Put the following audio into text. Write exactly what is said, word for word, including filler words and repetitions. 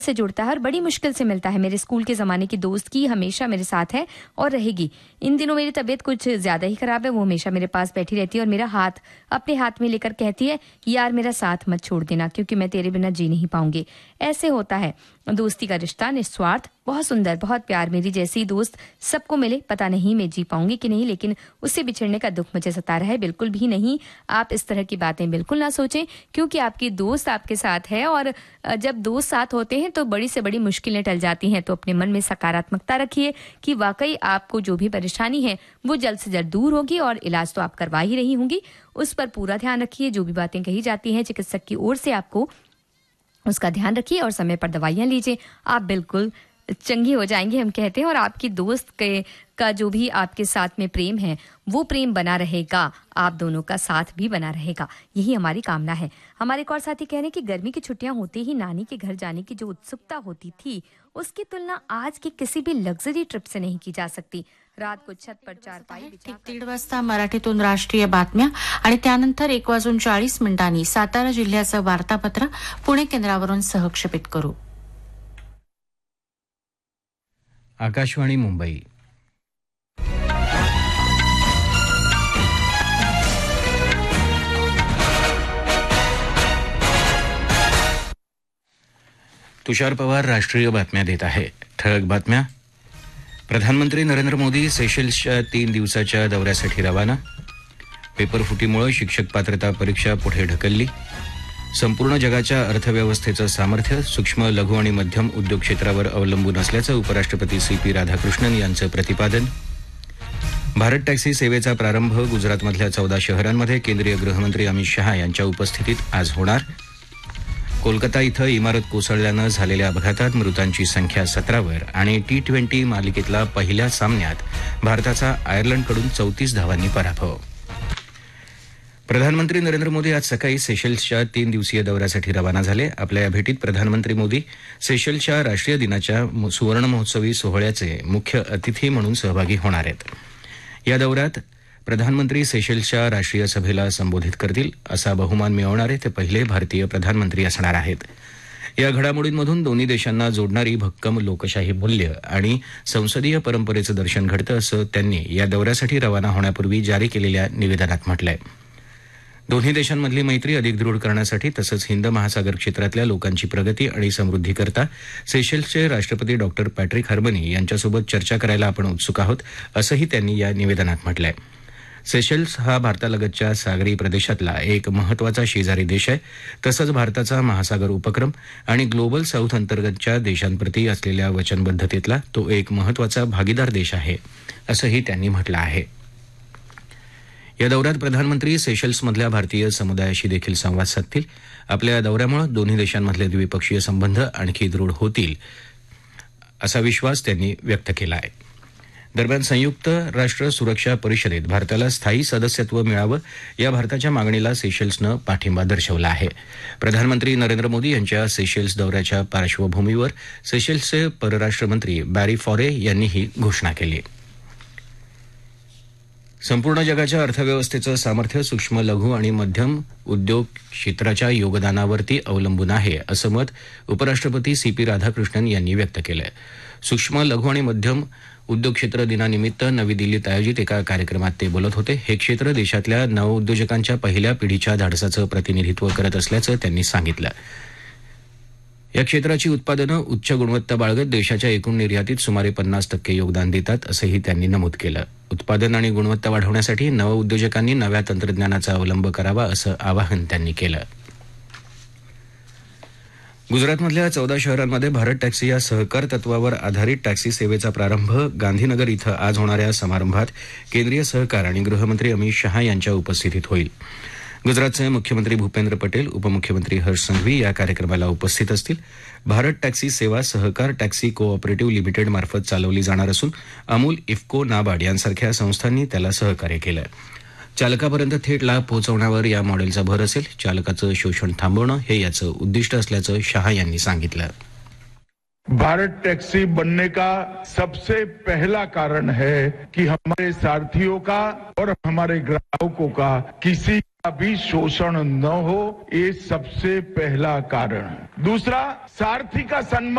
से जुड़ता है और बड़ी मुश्किल से मिलता है। मेरे स्कूल के ज़माने की दोस्त की हमेशा मेरे साथ है और रहेगी। इन दिनों मेरी तबीयत कुछ ज़्यादा ही ख़राब है। वो हमेशा मेरे पास बैठी रहती है और मेरा हाथ अपने हाथ में लेकर कहती है, यार मेरा साथ मत छोड़ देना क्योंकि मैं तेरे बिना जी नहीं पाऊंगी। ऐसे होता है दोस्ती का रिश्ता, निस्वार्थ, बहुत सुंदर, बहुत प्यार। मेरी जैसी दोस्त सबको मिले, पता नहीं मैं जी पाऊंगी कि नहीं, लेकिन उससे बिछड़ने का दुख मुझे सता रहा है। बिल्कुल भी नहीं, आप इस तरह की बातें बिल्कुल ना सोचें क्योंकि आपकी दोस्त आपके साथ है और जब दोस्त साथ होते हैं तो बड़ी से बड़ी मुश्किलें टल जाती हैं। तो अपने मन में सकारात्मकता रखिए कि वाकई आपको जो भी परेशानी है वो जल्द से जल्द दूर होगी और इलाज तो आप करवा ही रही होंगी। उस पर पूरा ध्यान रखिए। जो भी बातें कही जाती हैं चिकित्सक की ओर से आपको उसका ध्यान रखिए और समय पर दवाइयां लीजिए। आप बिल्कुल चंगी हो जाएंगे हम कहते हैं और आपकी दोस्त के का जो भी आपके साथ में प्रेम है वो प्रेम बना रहेगा, आप दोनों का साथ भी बना रहेगा, यही हमारी कामना है। हमारे एक और साथी कह रहे हैं कि गर्मी की छुट्टियां होते ही नानी के घर जाने की जो उत्सुकता होती थी उसकी तुलना आज की किसी भी लग्जरी ट्रिप से नहीं की जा सकती। रात को छत पर चारपाई ठीक दीड वाजता मराठीतून राष्ट्रीय बातम्या आणि त्यानंतर एक वाजून चाळीस मिनिटांनी सातारा जिल्ह्याचं वार्तापत्र पुणे केंद्रावरून सहक्षेपित करू. आकाशवाणी मुंबई. तुषार पवार राष्ट्रीय बातम्या देत आहे. ठळक बातम्या. प्रधानमंत्री नरेंद्र मोदी सेशेल्सच्या तीन दिवसाच्या दौऱ्यासाठी रवाना. पेपरफुटीमुळे शिक्षक पात्रता परीक्षा पुढे ढकलली. संपूर्ण जगाच्या अर्थव्यवस्थेचं सामर्थ्य सूक्ष्म लघु आणि मध्यम उद्योग क्षेत्रावर अवलंबून असल्याचं उपराष्ट्रपती सी पी राधाकृष्णन यांचं प्रतिपादन. भारत टॅक्सी सेवेचा प्रारंभ गुजरातमधल्या चौदा शहरांमध्ये केंद्रीय गृहमंत्री अमित शहा यांच्या उपस्थितीत आज होणार. कोलकाता इथं इमारत कोसळल्यानं झालेल्या अपघातात मृतांची संख्या सतरावर आणि टी ट्वेंटी मालिकेतला पहिल्या सामन्यात भारताचा आयर्लंडकडून चौतीस धावांनी पराभव. प्रधानमंत्री नरेंद्र मोदी आज सकाळी सेशेल्सच्या तीन दिवसीय दौऱ्यासाठी रवाना झाले. आपल्या या भेटीत प्रधानमंत्री मोदी सेशेल्सच्या राष्ट्रीय दिनाच्या सुवर्ण महोत्सवी सोहळ्याचे मुख्य अतिथी म्हणून सहभागी होणार आहेत. या दौऱ्यात प्रधानमंत्री सेशेल्सच्या राष्ट्रीय सभेला संबोधित करतील. असा बहुमान मिळवणारे ते पहिले भारतीय प्रधानमंत्री असणार आहेत. या घडामोडींमधून दोन्ही देशांना जोडणारी भक्कम लोकशाही मूल्य आणि संसदीय परंपरेचं दर्शन घडतं असं त्यांनी या दौऱ्यासाठी रवाना होण्यापूर्वी जारी केलेल्या निवेदनात म्हटलंय. दोन्ही देशांमधली मैत्री अधिक दृढ करण्यासाठी तसंच हिंद महासागर क्षेत्रातल्या लोकांची प्रगती आणि समृद्धीकरता सेशेल्सचे राष्ट्रपती डॉक्टर पॅट्रिक हर्मनी यांच्यासोबत चर्चा करायला आपण उत्सुक आहोत असंही त्यांनी या निवेदनात म्हटलंय. सेशेल्स हा भारतालगतच्या सागरी प्रदेशातला एक महत्वाचा शेजारी देश आहे. तसंच भारताचा महासागर उपक्रम आणि ग्लोबल साऊथ अंतर्गतच्या देशांप्रती असलेल्या वचनबद्धतेतला तो एक महत्वाचा भागीदार देश आहे असंही त्यांनी म्हटलं आहे. या दौऱ्यात प्रधानमंत्री सेशेल्समधल्या भारतीय समुदायाशी देखील संवाद साधतील. आपल्या या दौऱ्यामुळे दोन्ही देशांमधले द्विपक्षीय संबंध आणखी दृढ होतील असा विश्वास त्यांनी व्यक्त केला आहे. दरम्यान संयुक्त राष्ट्र सुरक्षा परिषदेत भारताला स्थायी सदस्यत्व मिळावं या भारताच्या मागणीला सेशेल्सनं पाठिंबा दर्शवला आहे. प्रधानमंत्री नरेंद्र मोदी यांच्या सेशेल्स दौऱ्याच्या पार्श्वभूमीवर सेशेल्सचे परराष्ट्र मंत्री बॅरी फॉरे यांनी ही घोषणा केली. संपूर्ण जगाच्या अर्थव्यवस्थेचं सामर्थ्य सूक्ष्म लघु आणि मध्यम उद्योग क्षेत्राच्या योगदानावरती अवलंबून आहे असं मत उपराष्ट्रपती सी पी राधाकृष्णन यांनी व्यक्त केलं आहे. सूक्ष्म लघु आणि मध्यम उद्योग क्षेत्र दिनानिमित्त नवी दिल्लीत आयोजित एका कार्यक्रमात ते बोलत होते. हे क्षेत्र देशातल्या नवउद्योजकांच्या पहिल्या पिढीच्या धाडसाचं प्रतिनिधित्व करत असल्याचं त्यांनी सांगितलं. या क्षेत्राची उत्पादनं उच्च गुणवत्ता बाळगत देशाच्या एकूण निर्यातीत सुमारे पन्नास टक्के योगदान देतात असंही त्यांनी नमूद केलं. उत्पादन आणि गुणवत्ता वाढवण्यासाठी नवउद्योजकांनी नव्या तंत्रज्ञानाचा अवलंब करावा असं आवाहन त्यांनी केलं. गुजरातमधल्या चौदा शहरांमध्ये भारत टॅक्सी या सहकार तत्वावर आधारित टॅक्सी सेवेचा प्रारंभ गांधीनगर इथं आज होणाऱ्या समारंभात केंद्रीय सहकार आणि गृहमंत्री अमित शहा यांच्या उपस्थितीत होईल. गुजरातचे मुख्यमंत्री भूपेंद्र पटेल, उपमुख्यमंत्री हर्ष संघवी या कार्यक्रमाला उपस्थित असतील. भारत टॅक्सी सेवा सहकार टॅक्सी को ऑपरेटिव्ह लिमिटेड मार्फत चालवली जाणार असून अमूल, इफ्को, नाबार्ड यांसारख्या संस्थांनी त्याला सहकार्य केलं. चालकापर्यंत थेट लाभ पोहोचवण्यावर या मॉडेलचा भर असेल. चालकाचं शोषण थांबवणं हे याचं उद्दिष्ट असल्याचं शहा यांनी सांगितलं. भारत टैक्सी बनने का सबसे पहला कारण है कि हमारे सारथियों का और हमारे ग्राहकों का किसी का भी शोषण न हो, ये सबसे पहला कारण. दूसरा, सारथी का सम्मान